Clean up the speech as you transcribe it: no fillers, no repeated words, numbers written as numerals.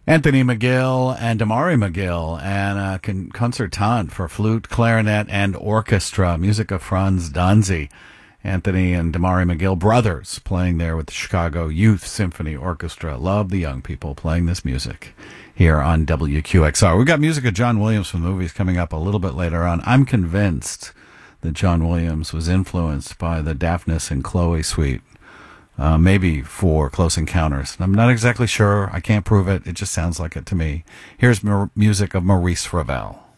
Anthony McGill and Damari McGill, and a concertant for flute, clarinet, and orchestra. Music of Franz Danzi. Anthony and Damari McGill, brothers, playing there with the Chicago Youth Symphony Orchestra. Love the young people playing this music here on WQXR. We've got music of John Williams from the movies coming up a little bit later on. I'm convinced that John Williams was influenced by the Daphnis and Chloe suite. Maybe for Close Encounters. I'm not exactly sure. I can't prove it. It just sounds like it to me. Here's music of Maurice Ravel.